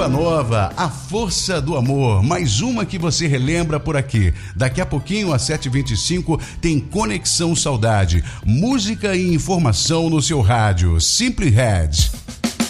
Bossa Nova, a força do amor, mais uma que você relembra por aqui. Daqui a pouquinho, às 7h25, tem Conexão Saudade, música e informação no seu rádio. Simply Red.